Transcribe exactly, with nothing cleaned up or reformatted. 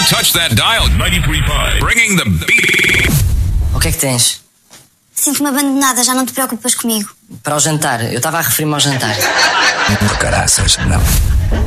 touch that dial. ninety point five. Bringing the beat. O que é que tens? Sinto-me abandonada, já não te preocupas comigo. Para o jantar, eu estava a referir-me ao jantar. Por caraças, não.